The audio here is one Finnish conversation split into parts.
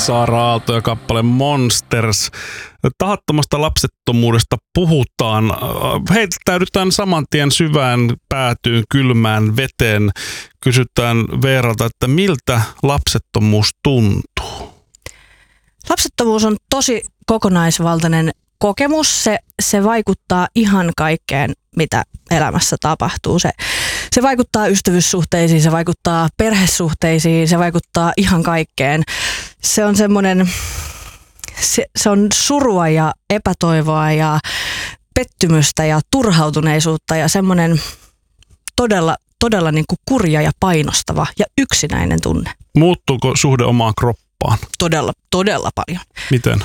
Saara Aalto ja kappale Monsters. Tahattomasta lapsettomuudesta puhutaan. Heittäydytään saman tien syvään päätyyn, kylmään veteen. Kysytään Veeralta, että miltä lapsettomuus tuntuu? Lapsettomuus on tosi kokonaisvaltainen kokemus. Se vaikuttaa ihan kaikkeen, mitä elämässä tapahtuu. Se vaikuttaa ystävyyssuhteisiin, se vaikuttaa perhesuhteisiin, se vaikuttaa ihan kaikkeen. Se on semmoinen, se on surua ja epätoivoa ja pettymystä ja turhautuneisuutta ja semmoinen todella niin kuin kurja ja painostava ja yksinäinen tunne. Muuttuuko suhde omaan kroppaan? Todella paljon. Miten?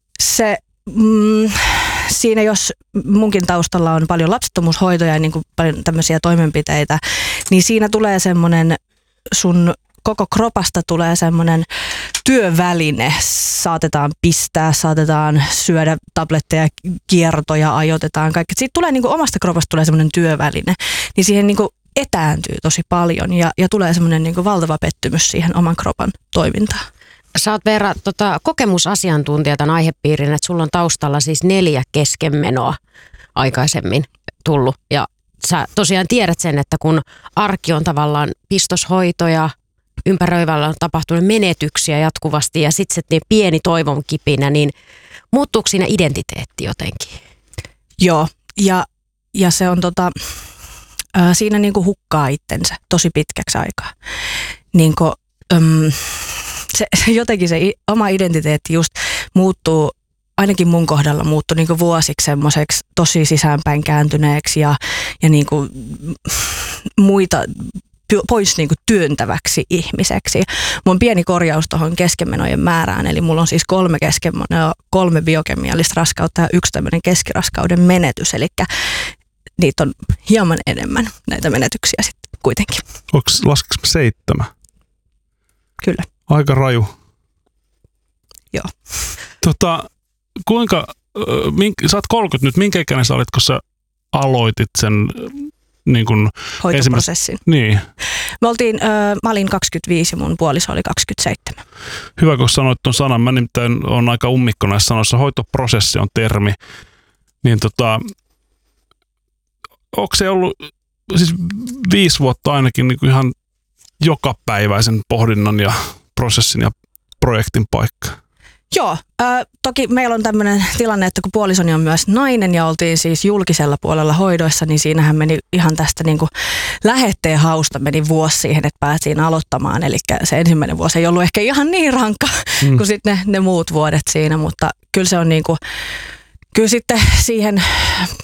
Siinä jos munkin taustalla on paljon lapsettomuushoitoja ja niin kuin paljon tämmöisiä toimenpiteitä, niin siinä tulee semmoinen, sun koko kropasta tulee semmoinen työväline. Saatetaan pistää, saatetaan syödä tabletteja, kiertoja, ajoitetaan kaikki. Siitä tulee niin kuin omasta kropasta tulee semmoinen työväline, niin siihen niin kuin etääntyy tosi paljon ja tulee semmoinen niin kuin valtava pettymys siihen oman kropan toimintaan. Sä oot Veera kokemusasiantuntija tämän aihepiirin, että sulla on taustalla siis 4 keskenmenoa aikaisemmin tullut. Ja sä tosiaan tiedät sen, että kun arki on tavallaan pistoshoitoja, ympäröivällä on tapahtunut menetyksiä jatkuvasti ja sitten se pieni toivon kipinä, niin muuttuuko siinä identiteetti jotenkin? Joo, ja se on siinä niinku hukkaa itsensä tosi pitkäksi aikaa. Niinku, se jotenkin se oma identiteetti just muuttuu, ainakin mun kohdalla muuttui niinku vuosiksi semmoiseksi tosi sisäänpäin kääntyneeksi ja niinku muita pois niinku työntäväksi ihmiseksi. Mulla on pieni korjaus tuohon keskenmenojen määrään, eli mulla on siis 3 keskenmenoa, 3 biokemiallista raskautta ja 1 tämmöinen keskiraskauden menetys, eli niitä on hieman enemmän näitä menetyksiä sitten kuitenkin. Laskeks 7? Kyllä. Aika raju. Joo. Kuinka, sä oot 30 nyt, minkä ikäinen sä olit, kun sä aloitit sen niin kun hoitoprosessin? Niin. Mä olin 25 ja mun puoliso oli 27. Hyvä, kun sanoit ton sanan. Mä nimittäin on aika ummikko näissä sanoissa. Hoitoprosessi on termi. Niin onko se ollut siis 5 vuotta ainakin niin kuin ihan jokapäiväisen pohdinnan ja prosessin ja projektin paikka? Joo, toki meillä on tämmöinen tilanne, että kun puolisoni on myös nainen ja oltiin siis julkisella puolella hoidoissa, niin siinähän meni ihan tästä niin kuin lähetteen hausta meni vuosi siihen, että päästiin aloittamaan. Eli se ensimmäinen vuosi ei ollut ehkä ihan niin rankka kuin sitten ne muut vuodet siinä, mutta kyllä se on niin kuin, kyllä sitten siihen